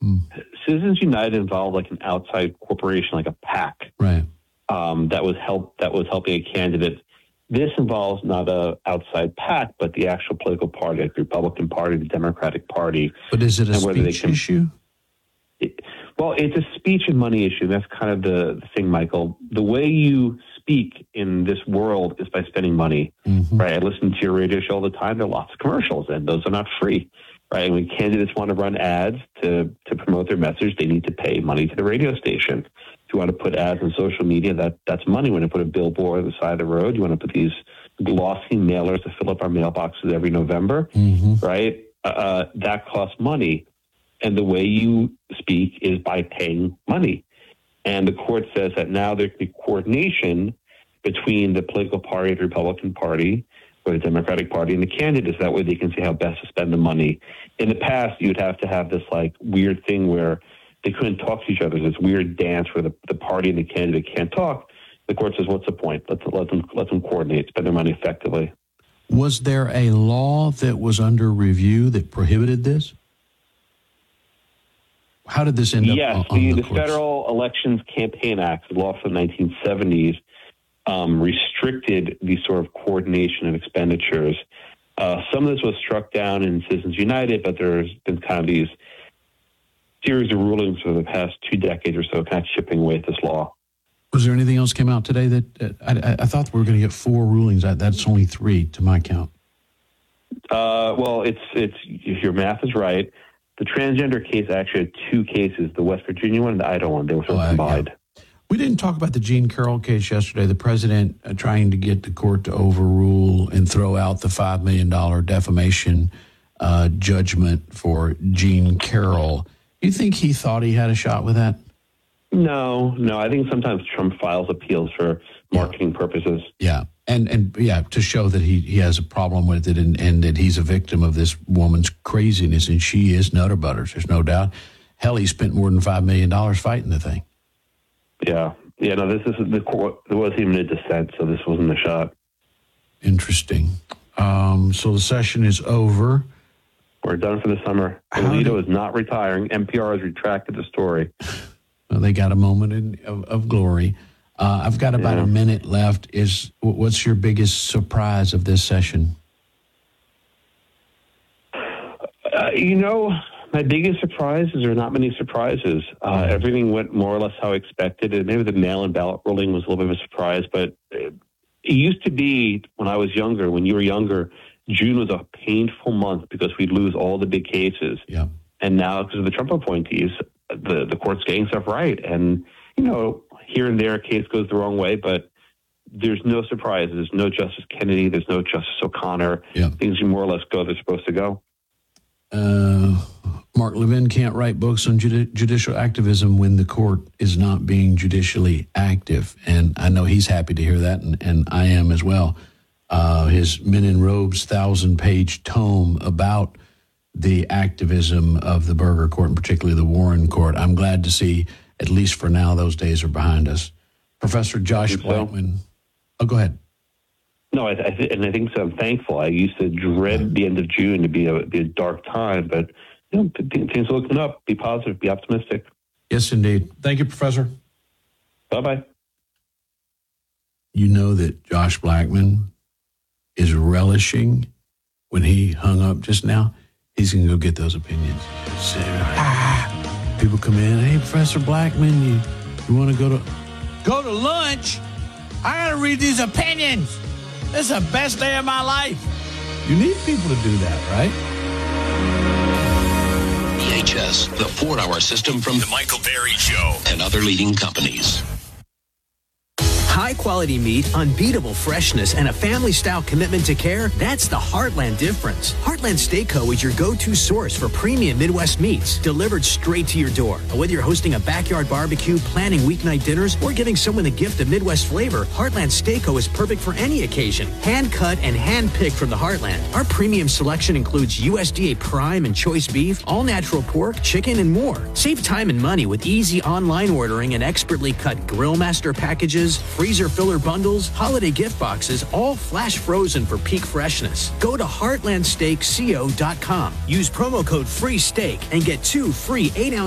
Citizens United involved like an outside corporation, like a PAC, right? That was helping a candidate. This involves not a outside PAC, but the actual political party, like the Republican Party, the Democratic Party. But is it a speech issue? It's a speech and money issue. That's kind of the thing, Michael. The way you speak in this world is by spending money, right? I listen to your radio show all the time. There are lots of commercials, and those are not free, right? And when candidates want to run ads to promote their message, they need to pay money to the radio station. If you want to put ads on social media, that's money. When you put a billboard on the side of the road, you want to put these glossy mailers to fill up our mailboxes every November, right? That costs money. And the way you speak is by paying money. And the court says that now there can be coordination between the political party, the Republican Party, or the Democratic Party, and the candidates. That way they can see how best to spend the money. In the past, you'd have to have this like weird thing where they couldn't talk to each other. This weird dance where the party and the candidate can't talk. The court says, what's the point? Let them coordinate, spend their money effectively. Was there a law that was under review that prohibited this? How did this end up? Yes, the Federal Elections Campaign Act, the law from the 1970s, restricted the sort of coordination of expenditures. Some of this was struck down in Citizens United, but there's been kind of these series of rulings for the past 2 decades or so, kind of chipping away at this law. Was there anything else came out today that I thought we were going to get 4 rulings? That's only 3 to my count. It's if your math is right. The transgender case actually had 2 cases, the West Virginia one and the Idaho one. They were sort of combined. Yeah. We didn't talk about the Jean Carroll case yesterday. The president trying to get the court to overrule and throw out the $5 million defamation judgment for Jean Carroll. Do you think he thought he had a shot with that? No. I think sometimes Trump files appeals for marketing purposes. Yeah. And to show that he has a problem with it and that he's a victim of this woman's craziness, and she is nutter butters. There's no doubt. Hell, he spent more than $5 million fighting the thing. Yeah. No, this is the court. There wasn't even a dissent, so this wasn't a shot. Interesting. So the session is over. We're done for the summer. Alito is not retiring. NPR has retracted the story. Well, they got a moment of glory. I've got about a minute left. What's your biggest surprise of this session? My biggest surprise is there are not many surprises. Everything went more or less how expected. And maybe the mail-in ballot ruling was a little bit of a surprise, but it used to be when I was younger, when you were younger, June was a painful month because we'd lose all the big cases. Yeah. And now, because of the Trump appointees, the court's getting stuff right. And, here and there, a case goes the wrong way, but there's no surprise. There's no Justice Kennedy. There's no Justice O'Connor. Yeah. Things more or less go they're supposed to go. Mark Levin can't write books on judicial activism when the court is not being judicially active. And I know he's happy to hear that, and I am as well. His Men in Robes 1,000-page tome about the activism of the Burger Court, and particularly the Warren Court. I'm glad to see, at least for now, those days are behind us. Professor Josh Blackman. Oh, go ahead. No, I think so. I'm thankful. I used to dread the end of June to be a dark time, but things are looking up. Be positive. Be optimistic. Yes, indeed. Thank you, Professor. Bye-bye. You know that Josh Blackman is relishing when he hung up just now. He's going to go get those opinions. People come in, hey, Professor Blackman, you want to go to lunch? I got to read these opinions. This is the best day of my life. You need people to do that, right? EHS, the 4-hour system from The Michael Berry Show and other leading companies. High-quality meat, unbeatable freshness, and a family-style commitment to care, that's the Heartland difference. Heartland Steakco is your go-to source for premium Midwest meats, delivered straight to your door. Whether you're hosting a backyard barbecue, planning weeknight dinners, or giving someone the gift of Midwest flavor, Heartland Steakco is perfect for any occasion. Hand-cut and hand-picked from the Heartland. Our premium selection includes USDA prime and choice beef, all-natural pork, chicken, and more. Save time and money with easy online ordering and expertly cut Grill Master packages, freezer filler bundles, holiday gift boxes, all flash frozen for peak freshness. Go to heartlandsteakco.com. Use promo code FREESTEAK and get 2 free 8-ounce